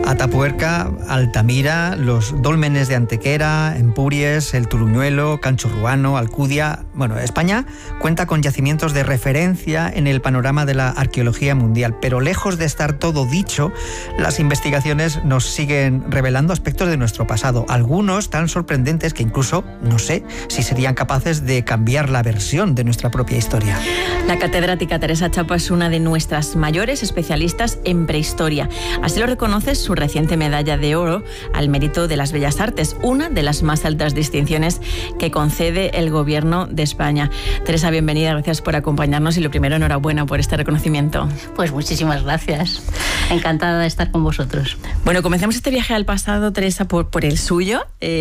Atapuerca, Altamira, los dólmenes de Antequera, Empúries, el Turuñuelo, Cancho Ruano, Alcudia. Bueno, España cuenta con yacimientos de referencia en el panorama de la arqueología mundial, pero lejos de estar todo dicho, las investigaciones nos siguen revelando aspectos de nuestro pasado, algunos tan sorprendentes que incluso no sé si serían capaces de cambiar la versión de nuestra propia historia. La catedrática Teresa Chapo es una de nuestras mayores especialistas en prehistoria. Así lo reconoce su reciente medalla de oro al mérito de las bellas artes, una de las más altas distinciones que concede el Gobierno de España. Teresa, bienvenida, gracias por acompañarnos y lo primero, enhorabuena por este reconocimiento. Pues muchísimas gracias, encantada de estar con vosotros. Bueno, comencemos este viaje al pasado, Teresa, por el suyo.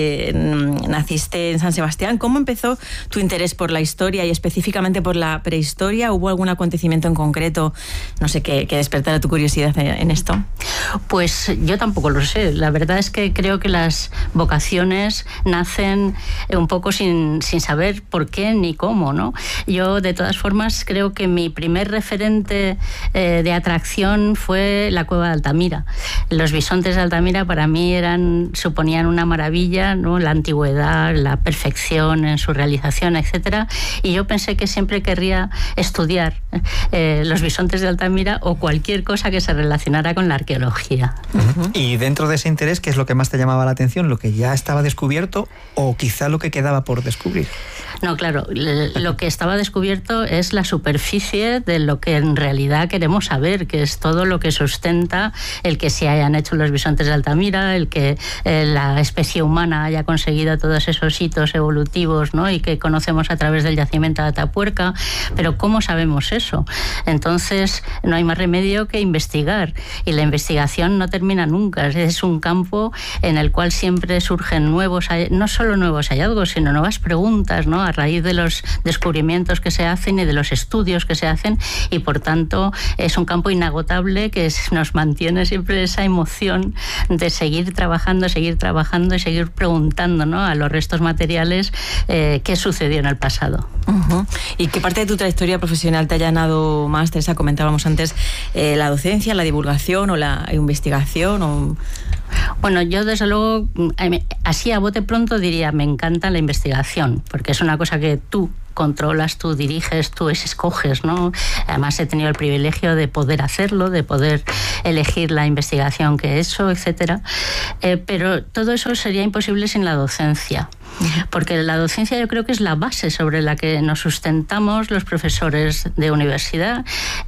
Naciste en San Sebastián. ¿Cómo empezó tu interés por la historia y específicamente por la prehistoria? ¿Hubo algún acontecimiento en concreto, no sé, que despertara tu curiosidad en esto? Pues yo tampoco lo sé. La verdad es que creo que las vocaciones nacen un poco sin saber por qué ni cómo, ¿no? Yo, de todas formas, creo que mi primer referente de atracción fue la cueva de Altamira. Los bisontes de Altamira para mí suponían una maravilla, ¿no? La antigüedad, la perfección en su realización, etcétera. Y yo pensé que siempre querría estudiar los bisontes de Altamira o cualquier cosa que se relacionara con la arqueología. Y dentro de ese interés, ¿qué es lo que más te llamaba la atención? ¿Lo que ya estaba descubierto o quizá lo que quedaba por descubrir? No, claro, lo que estaba descubierto es la superficie de lo que en realidad queremos saber, que es todo lo que sustenta el que se hayan hecho los bisontes de Altamira, el que la especie humana haya conseguido todos esos hitos evolutivos, ¿no? Y que conocemos a través del yacimiento de Atapuerca. Pero ¿cómo sabemos eso? Entonces no hay más remedio que investigar, y la investigación no termina nunca. Es un campo en el cual siempre surgen no solo nuevos hallazgos, sino nuevas preguntas, ¿no? A raíz de los descubrimientos que se hacen y de los estudios que se hacen, y por tanto es un campo inagotable que nos mantiene siempre esa emoción de seguir trabajando y seguir preguntando, ¿no? A los restos materiales qué sucedió en el pasado. ¿Y qué parte de tu trayectoria profesional te ha llenado más, Teresa? Comentábamos antes la docencia, la divulgación o la investigación. Bueno, yo desde luego, así a bote pronto diría, me encanta la investigación, porque es una cosa que tú controlas, tú diriges, tú escoges, ¿no? Además he tenido el privilegio de poder hacerlo, de poder elegir la investigación que he hecho, etcétera. Pero todo eso sería imposible sin la docencia. Porque la docencia yo creo que es la base sobre la que nos sustentamos los profesores de universidad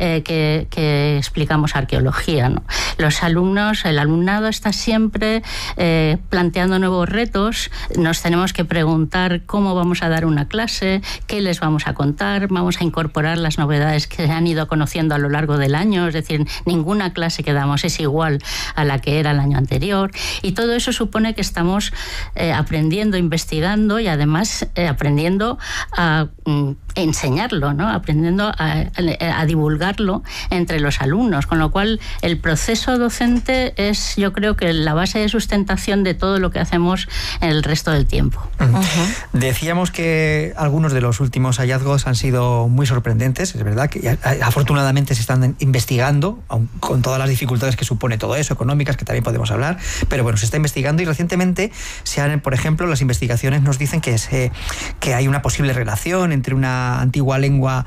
que explicamos arqueología, ¿no? El alumnado está siempre planteando nuevos retos. Nos tenemos que preguntar cómo vamos a dar una clase, qué les vamos a contar, vamos a incorporar las novedades que se han ido conociendo a lo largo del año, es decir, ninguna clase que damos es igual a la que era el año anterior, y todo eso supone que estamos aprendiendo, investigando y además aprendiendo a enseñarlo, ¿no? Aprendiendo a divulgarlo entre los alumnos, con lo cual el proceso docente es, yo creo, que la base de sustentación de todo lo que hacemos en el resto del tiempo. Decíamos que algunos de los últimos hallazgos han sido muy sorprendentes, es verdad que afortunadamente se están investigando, aun con todas las dificultades que supone todo eso, económicas, que también podemos hablar, pero bueno, se está investigando, y recientemente por ejemplo, las investigaciones nos dicen que hay una posible relación entre una antigua lengua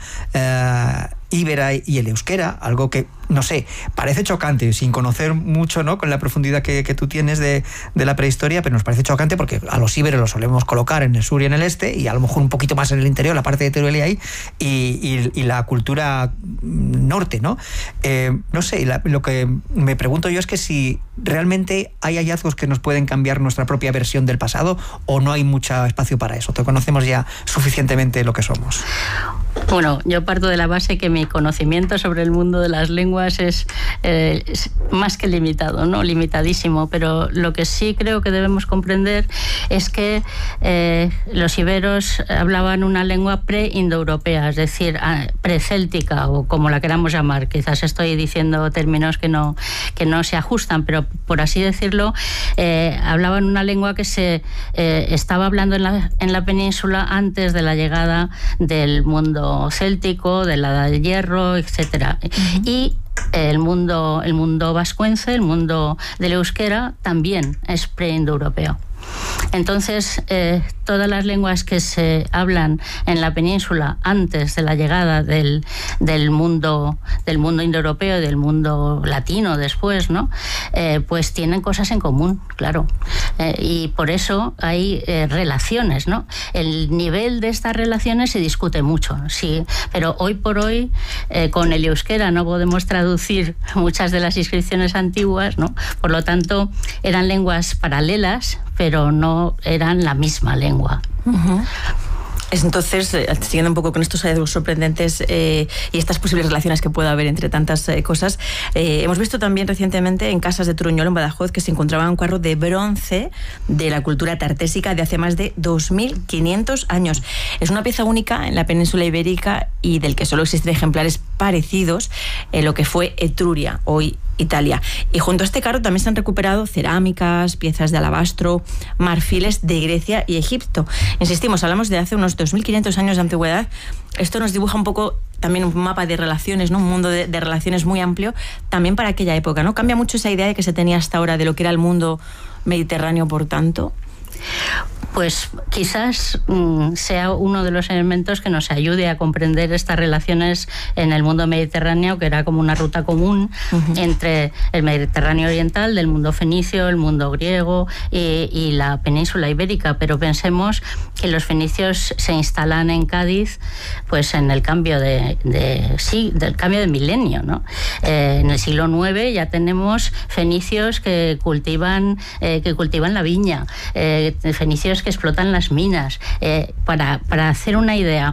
íbera y el euskera, algo que, no sé, parece chocante, sin conocer mucho, ¿no?, con la profundidad que tú tienes de la prehistoria, pero nos parece chocante porque a los íberos los solemos colocar en el sur y en el este, y a lo mejor un poquito más en el interior, la parte de Teruel y ahí, y la cultura norte, ¿no? No sé, lo que me pregunto yo es que si realmente hay hallazgos que nos pueden cambiar nuestra propia versión del pasado, o no hay mucho espacio para eso. Te conocemos ya suficientemente lo que somos. Bueno, yo parto de la base que mi conocimiento sobre el mundo de las lenguas es más que limitado, ¿no? Limitadísimo, pero lo que sí creo que debemos comprender es que los iberos hablaban una lengua pre-indoeuropea, es decir, precéltica, o como la queramos llamar. Quizás estoy diciendo términos que no se ajustan, pero por así decirlo, hablaban una lengua que se estaba hablando en la península antes de la llegada del mundo céltico, de la Edad del Hierro, etcétera. Y el mundo vascuence, el mundo del euskera, también es preindoeuropeo. Entonces, todas las lenguas que se hablan en la península antes de la llegada del mundo indoeuropeo y del mundo latino después, ¿no? Pues tienen cosas en común, claro. Y por eso hay relaciones, ¿no? El nivel de estas relaciones se discute mucho, sí, pero hoy por hoy con el euskera no podemos traducir muchas de las inscripciones antiguas, ¿no? Por lo tanto, eran lenguas paralelas, pero no eran la misma lengua. Uh-huh. Entonces, siguiendo un poco con estos hallazgos sorprendentes y estas posibles relaciones que pueda haber entre tantas cosas, hemos visto también recientemente en Casas de Truñolo, en Badajoz, que se encontraba un carro de bronce de la cultura tartésica de hace más de 2.500 años. Es una pieza única en la península ibérica y del que solo existen ejemplares parecidos en lo que fue Etruria, hoy Italia. Y junto a este carro también se han recuperado cerámicas, piezas de alabastro, marfiles de Grecia y Egipto. Insistimos, hablamos de hace unos 2.500 años de antigüedad. Esto nos dibuja un poco también un mapa de relaciones, ¿no? Un mundo de relaciones muy amplio también para aquella época, ¿no? Cambia mucho esa idea de que se tenía hasta ahora de lo que era el mundo mediterráneo, por tanto. Pues quizás sea uno de los elementos que nos ayude a comprender estas relaciones en el mundo mediterráneo, que era como una ruta común entre el Mediterráneo oriental, del mundo fenicio, el mundo griego y la península ibérica. Pero pensemos que los fenicios se instalan en Cádiz pues en el cambio del cambio de milenio, ¿no? En el siglo IX ya tenemos fenicios que cultivan la viña, fenicios que explotan las minas. Para hacer una idea,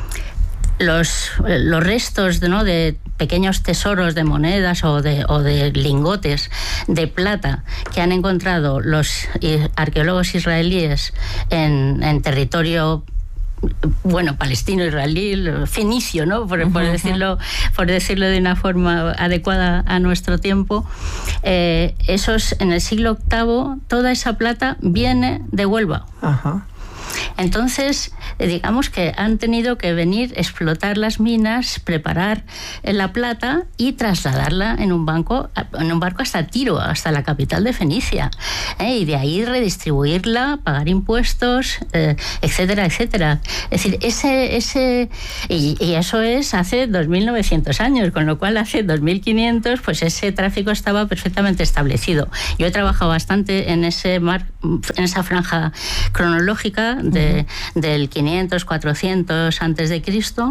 los restos de pequeños tesoros de monedas o de lingotes de plata que han encontrado los arqueólogos israelíes en territorio palestino, israelí, fenicio, ¿no? Por decirlo de una forma adecuada a nuestro tiempo. Esos, en el siglo VIII, toda esa plata viene de Huelva. Ajá. Entonces, digamos que han tenido que venir, explotar las minas, preparar la plata y trasladarla en un barco hasta Tiro, hasta la capital de Fenicia. Y de ahí redistribuirla, pagar impuestos, etcétera, etcétera. Es decir, y eso es hace 2.900 años, con lo cual hace 2.500, pues ese tráfico estaba perfectamente establecido. Yo he trabajado bastante en esa franja cronológica del 500, 400 antes de Cristo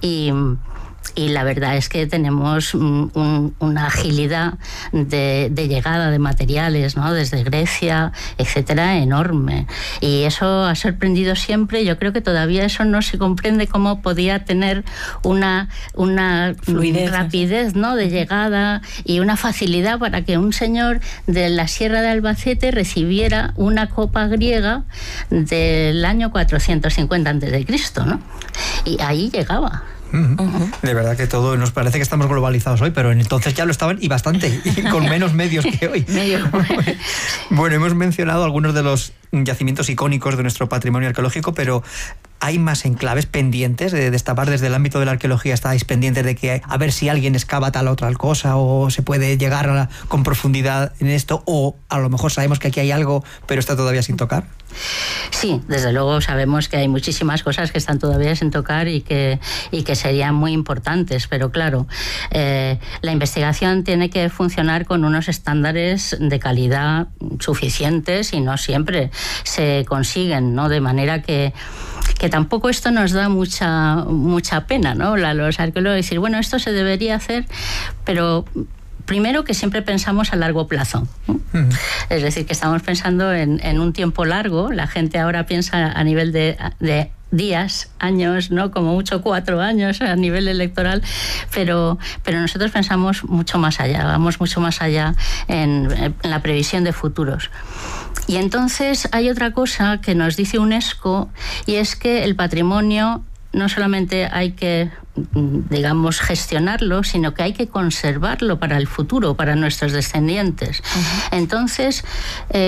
y la verdad es que tenemos una agilidad de llegada de materiales, ¿no? Desde Grecia, etcétera, enorme. Y eso ha sorprendido siempre. Yo creo que todavía eso no se comprende cómo podía tener una fluidez, rapidez, ¿no? De llegada y una facilidad para que un señor de la Sierra de Albacete recibiera una copa griega del año 450 a.C., ¿no? Y ahí llegaba. De verdad que todo nos parece que estamos globalizados hoy, pero entonces ya lo estaban y bastante, y con menos medios que hoy. Bueno, hemos mencionado algunos de los yacimientos icónicos de nuestro patrimonio arqueológico, pero ¿hay más enclaves pendientes de destapar desde el ámbito de la arqueología? ¿Estáis pendientes de que a ver si alguien excava tal o otra cosa o se puede llegar con profundidad en esto? ¿O a lo mejor sabemos que aquí hay algo pero está todavía sin tocar? Sí, desde luego sabemos que hay muchísimas cosas que están todavía sin tocar y que serían muy importantes, pero claro, la investigación tiene que funcionar con unos estándares de calidad suficientes y no siempre se consiguen, ¿no? De manera que tampoco esto nos da mucha pena, ¿no? Los arqueólogos decir, bueno, esto se debería hacer, pero primero que siempre pensamos a largo plazo. Es decir, que estamos pensando en un tiempo largo. La gente ahora piensa a nivel de días, años, ¿no? Como mucho 4 años a nivel electoral, pero nosotros pensamos mucho más allá, vamos mucho más allá en la previsión de futuros. Y entonces hay otra cosa que nos dice UNESCO, y es que el patrimonio no solamente hay que, digamos, gestionarlo, sino que hay que conservarlo para el futuro, para nuestros descendientes. Entonces,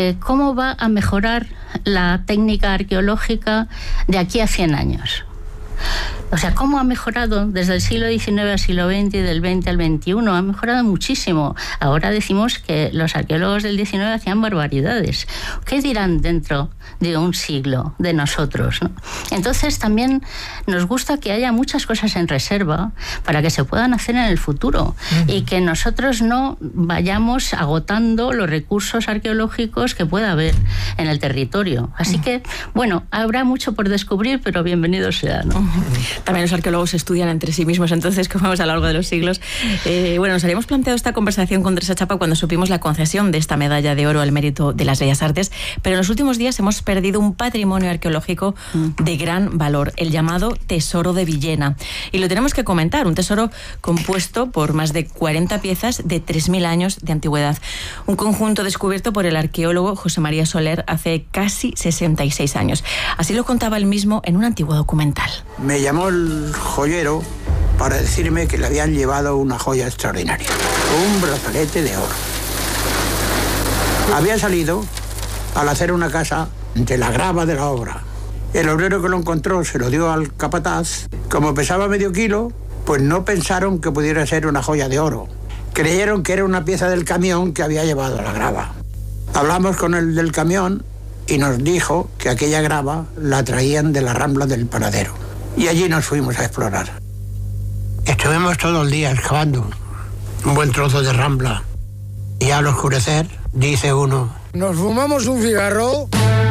¿cómo va a mejorar la técnica arqueológica de aquí a 100 años? O sea, ¿cómo ha mejorado desde el siglo XIX al siglo XX y del XX al XXI? Ha mejorado muchísimo. Ahora decimos que los arqueólogos del XIX hacían barbaridades. ¿Qué dirán dentro de un siglo de nosotros, ¿no? Entonces también nos gusta que haya muchas cosas en reserva para que se puedan hacer en el futuro y que nosotros no vayamos agotando los recursos arqueológicos que pueda haber en el territorio. Así que, bueno, habrá mucho por descubrir, pero bienvenido sea, ¿no? También los arqueólogos estudian entre sí mismos, entonces, como vemos a lo largo de los siglos. Bueno, nos habíamos planteado esta conversación con Teresa Chapa cuando supimos la concesión de esta medalla de oro al mérito de las Bellas Artes, pero en los últimos días hemos perdido un patrimonio arqueológico de gran valor, el llamado Tesoro de Villena. Y lo tenemos que comentar, un tesoro compuesto por más de 40 piezas de 3.000 años de antigüedad. Un conjunto descubierto por el arqueólogo José María Soler hace casi 66 años. Así lo contaba él mismo en un antiguo documental. Me llamó el joyero para decirme que le habían llevado una joya extraordinaria, un brazalete de oro. Había salido al hacer una casa de la grava de la obra. El obrero que lo encontró se lo dio al capataz. Como pesaba medio kilo, pues no pensaron que pudiera ser una joya de oro. Creyeron que era una pieza del camión que había llevado a la grava. Hablamos con el del camión y nos dijo que aquella grava la traían de la Rambla del Paradero. Y allí nos fuimos a explorar. Estuvimos todo el día excavando un buen trozo de Rambla. Y al oscurecer, dice uno: nos fumamos un cigarro.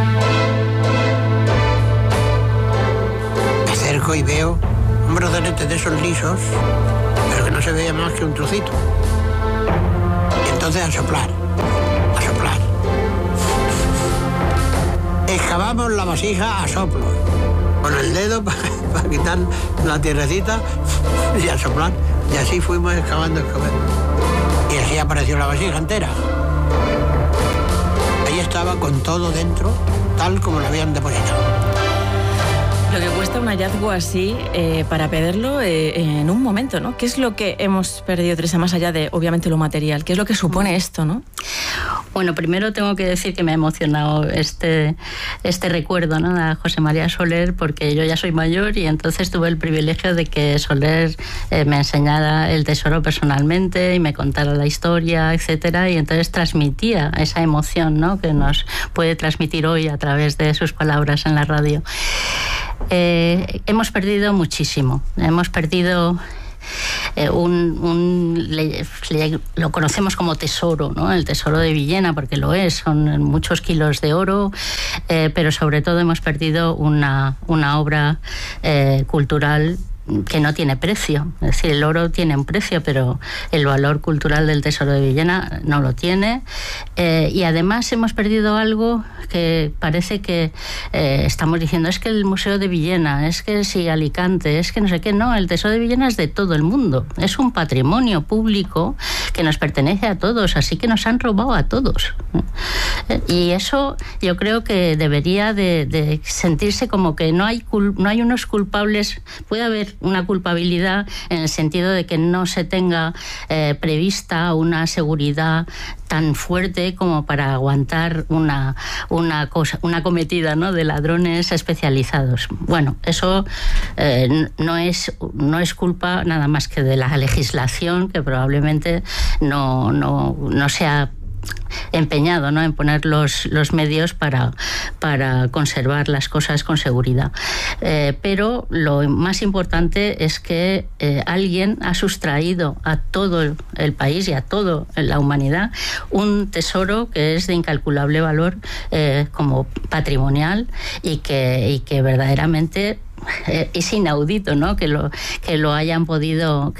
Me acerco y veo un brazalete de esos lisos, pero que no se veía más que un trocito. Y entonces a soplar. Excavamos la vasija a soplo, con el dedo para quitar la tierrecita y a soplar. Y así fuimos excavando. Y así apareció la vasija entera. Ahí estaba con todo dentro, tal como lo habían depositado. Lo que cuesta un hallazgo así para perderlo en un momento, ¿no? ¿Qué es lo que hemos perdido, Teresa, más allá de, obviamente, lo material? ¿Qué es lo que supone esto, no? Bueno, primero tengo que decir que me ha emocionado este recuerdo, ¿no?, a José María Soler, porque yo ya soy mayor y entonces tuve el privilegio de que Soler me enseñara el tesoro personalmente y me contara la historia, etcétera, y entonces transmitía esa emoción, ¿no?, que nos puede transmitir hoy a través de sus palabras en la radio. Hemos perdido muchísimo. Hemos perdido lo conocemos como tesoro, ¿no? El tesoro de Villena, porque lo es, son muchos kilos de oro, pero sobre todo hemos perdido una obra cultural que no tiene precio. Es decir, el oro tiene un precio, pero el valor cultural del Tesoro de Villena no lo tiene. Y además hemos perdido algo que parece que estamos diciendo, es que el Museo de Villena, es que si Alicante, es que no sé qué. No, el Tesoro de Villena es de todo el mundo. Es un patrimonio público que nos pertenece a todos, así que nos han robado a todos. Y eso yo creo que debería de sentirse como que no hay unos culpables. Puede haber una culpabilidad en el sentido de que no se tenga prevista una seguridad tan fuerte como para aguantar una cometida, ¿no?, de ladrones especializados. Bueno, eso no es culpa nada más que de la legislación, que probablemente no se ha empeñado, ¿no?, en poner los medios para conservar las cosas con seguridad. Pero lo más importante es que alguien ha sustraído a todo el país y a toda la humanidad un tesoro que es de incalculable valor como patrimonial y que verdaderamente es inaudito, ¿no?, que lo hayan podido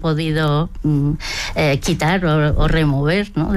quitar o remover, ¿no?,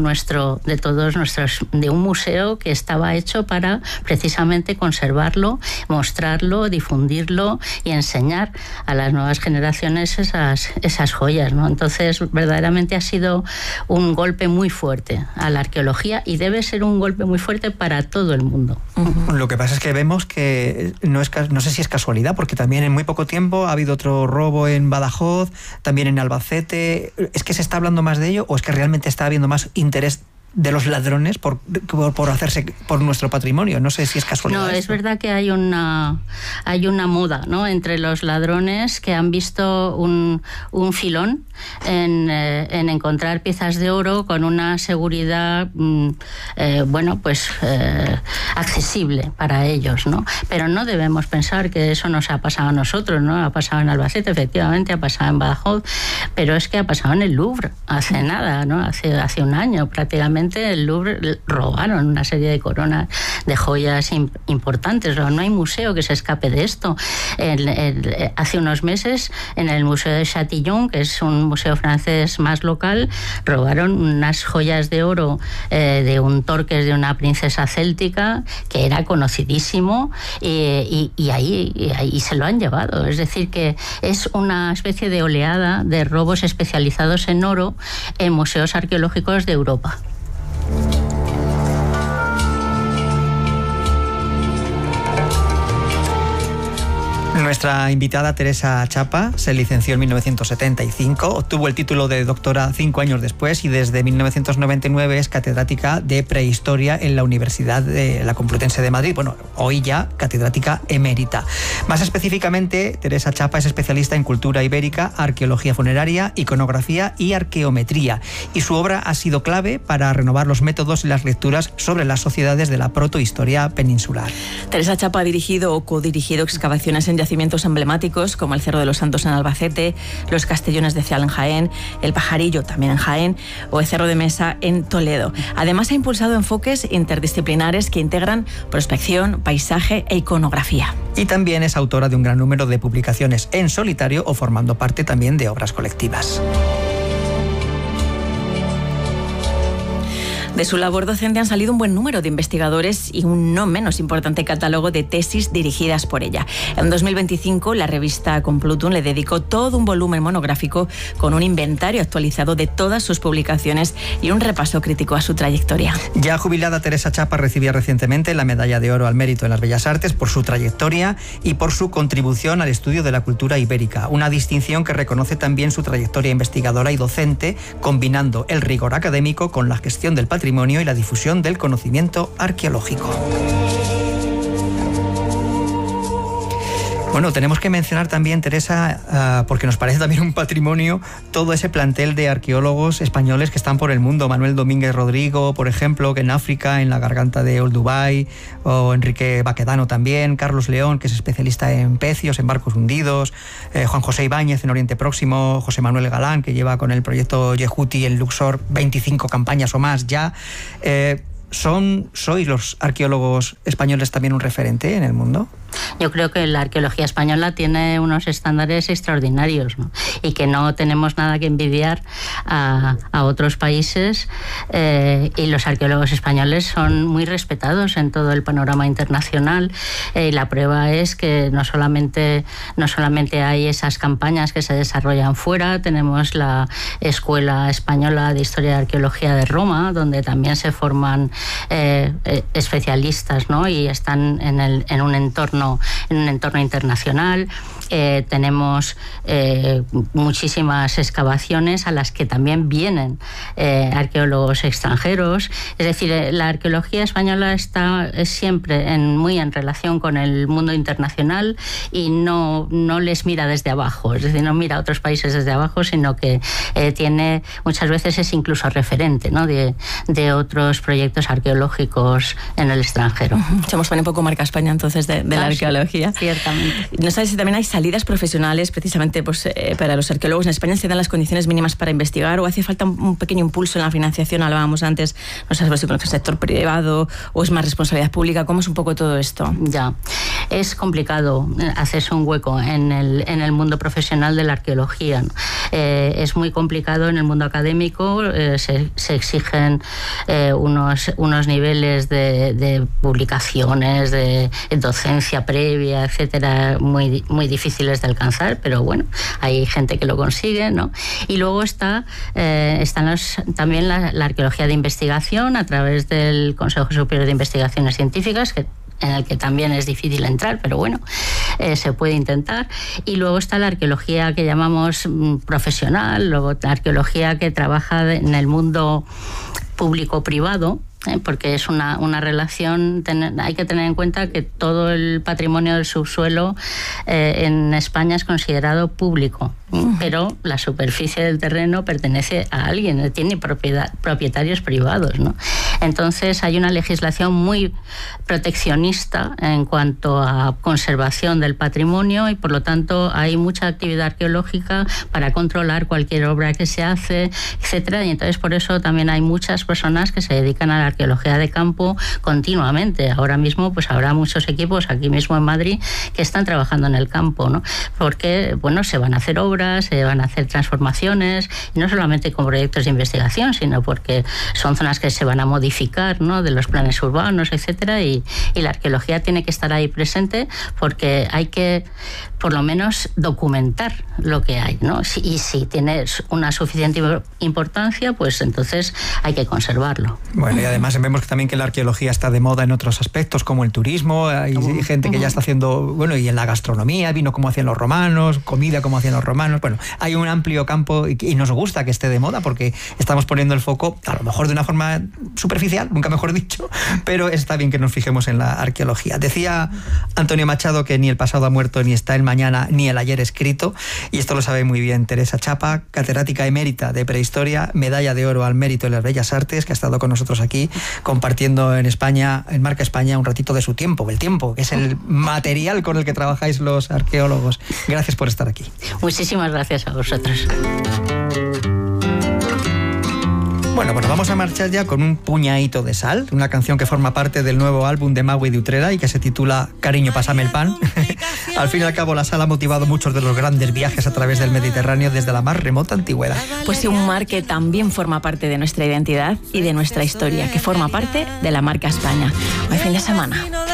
de un museo que estaba hecho para precisamente conservarlo, mostrarlo, difundirlo y enseñar a las nuevas generaciones esas joyas, ¿no? Entonces, verdaderamente ha sido un golpe muy fuerte a la arqueología y debe ser un golpe muy fuerte para todo el mundo. Lo que pasa es que vemos que no sé si es casualidad, porque también en muy poco tiempo ha habido otro robo en Badajoz, también en Albacete. ¿Es que se está hablando más de ello o es que realmente está habiendo más interés de los ladrones por hacerse por nuestro patrimonio. No sé si es casualidad. No, es verdad que hay una moda, ¿no?, entre los ladrones que han visto un filón en encontrar piezas de oro con una seguridad accesible para ellos, ¿no? Pero no debemos pensar que eso nos ha pasado a nosotros, ¿no? Ha pasado en Albacete, efectivamente, ha pasado en Badajoz, pero es que ha pasado en el Louvre hace nada, ¿no? Hace un año prácticamente el Louvre robaron una serie de coronas de joyas importantes. No hay museo que se escape de esto. Hace unos meses en el Museo de Châtillon, que es un museo francés más local, robaron unas joyas de oro de un torques de una princesa céltica que era conocidísimo y ahí se lo han llevado. Es decir, que es una especie de oleada de robos especializados en oro en museos arqueológicos de Europa. Nuestra invitada Teresa Chapa se licenció en 1975, obtuvo el título de doctora 5 años después y desde 1999 es catedrática de prehistoria en la Universidad de la Complutense de Madrid. Bueno, hoy ya catedrática emérita. Más específicamente, Teresa Chapa es especialista en cultura ibérica, arqueología funeraria, iconografía y arqueometría. Y su obra ha sido clave para renovar los métodos y las lecturas sobre las sociedades de la protohistoria peninsular. Teresa Chapa ha dirigido o codirigido excavaciones en yacimientos emblemáticos como el Cerro de los Santos en Albacete, los Castellones de Cial en Jaén, el Pajarillo también en Jaén o el Cerro de Mesa en Toledo. Además ha impulsado enfoques interdisciplinares que integran prospección, paisaje e iconografía. Y también es autora de un gran número de publicaciones en solitario o formando parte también de obras colectivas. De su labor docente han salido un buen número de investigadores y un no menos importante catálogo de tesis dirigidas por ella. En 2025, la revista Complutum le dedicó todo un volumen monográfico con un inventario actualizado de todas sus publicaciones y un repaso crítico a su trayectoria. Ya jubilada, Teresa Chapa recibía recientemente la Medalla de Oro al Mérito en las Bellas Artes por su trayectoria y por su contribución al estudio de la cultura ibérica. Una distinción que reconoce también su trayectoria investigadora y docente, combinando el rigor académico con la gestión del patrimonio y la difusión del conocimiento arqueológico. Bueno, tenemos que mencionar también, Teresa, porque nos parece también un patrimonio, todo ese plantel de arqueólogos españoles que están por el mundo. Manuel Domínguez Rodrigo, por ejemplo, que en África, en la garganta de Olduvai, o Enrique Baquedano también, Carlos León, que es especialista en pecios, en barcos hundidos, Juan José Ibáñez en Oriente Próximo, José Manuel Galán, que lleva con el proyecto Yehuti en Luxor 25 campañas o más ya. ¿Sois los arqueólogos españoles también un referente en el mundo? Yo creo que la arqueología española tiene unos estándares extraordinarios, ¿no? Y que no tenemos nada que envidiar a otros países, y los arqueólogos españoles son muy respetados en todo el panorama internacional. La prueba es que no solamente hay esas campañas que se desarrollan fuera, tenemos la Escuela Española de Historia y Arqueología de Roma, donde también se forman especialistas, ¿no? Y están en un entorno internacional. Tenemos muchísimas excavaciones a las que también vienen arqueólogos extranjeros. Es decir, la arqueología española está siempre muy en relación con el mundo internacional y no les mira desde abajo. Es decir, no mira a otros países desde abajo, sino que muchas veces es incluso referente, ¿no? de otros proyectos arqueológicos en el extranjero. Somos también un poco marca España entonces de la arqueología. Ciertamente. No sabes si también hay salidas profesionales precisamente para los arqueólogos. ¿En España se dan las condiciones mínimas para investigar o hace falta un pequeño impulso en la financiación? Hablábamos antes, no sabes si con el sector privado o es más responsabilidad pública. ¿Cómo es un poco todo esto? Ya, es complicado hacerse un hueco en el mundo profesional de la arqueología, ¿no? Es muy complicado en el mundo académico, se exigen unos niveles de publicaciones, de docencia previa, etcétera, muy, muy difíciles de alcanzar, pero bueno, hay gente que lo consigue, ¿no? Y luego están también la arqueología de investigación a través del Consejo Superior de Investigaciones Científicas, en el que también es difícil entrar, pero bueno, se puede intentar. Y luego está la arqueología que llamamos profesional, luego la arqueología que trabaja en el mundo público-privado, porque es una relación, hay que tener en cuenta que todo el patrimonio del subsuelo en España es considerado público, pero la superficie del terreno pertenece a alguien, tiene propietarios privados, ¿no? Entonces hay una legislación muy proteccionista en cuanto a conservación del patrimonio y por lo tanto hay mucha actividad arqueológica para controlar cualquier obra que se hace, etcétera, y entonces por eso también hay muchas personas que se dedican a la arqueología de campo continuamente. Ahora mismo pues habrá muchos equipos aquí mismo en Madrid que están trabajando en el campo, ¿no? Porque bueno, se van a hacer obras, se van a hacer transformaciones, y no solamente con proyectos de investigación, sino porque son zonas que se van a modificar, ¿no? De los planes urbanos, etcétera, y la arqueología tiene que estar ahí presente porque hay que por lo menos documentar lo que hay, ¿no? Y si tiene una suficiente importancia, pues entonces hay que conservarlo. Bueno, y además vemos también que la arqueología está de moda en otros aspectos, como el turismo, hay gente que ya está haciendo, bueno, y en la gastronomía, vino como hacían los romanos, comida como hacían los romanos, bueno, hay un amplio campo y nos gusta que esté de moda porque estamos poniendo el foco, a lo mejor de una forma superficial, nunca mejor dicho, pero está bien que nos fijemos en la arqueología. Decía Antonio Machado que ni el pasado ha muerto, ni está el mañana, ni el ayer escrito, y esto lo sabe muy bien Teresa Chapa, catedrática emérita de prehistoria, medalla de oro al mérito de las bellas artes, que ha estado con nosotros aquí compartiendo en España, en Marca España, un ratito de su tiempo, el tiempo, que es el material con el que trabajáis los arqueólogos. Gracias por estar aquí. Muchísimas gracias a vosotros. Bueno, pues vamos a marchar ya con un puñadito de sal, una canción que forma parte del nuevo álbum de Maui de Utrera y que se titula Cariño, pásame el pan. Al fin y al cabo, la sal ha motivado muchos de los grandes viajes a través del Mediterráneo desde la más remota antigüedad. Pues sí, un mar que también forma parte de nuestra identidad y de nuestra historia, que forma parte de la Marca España. Buen fin de semana.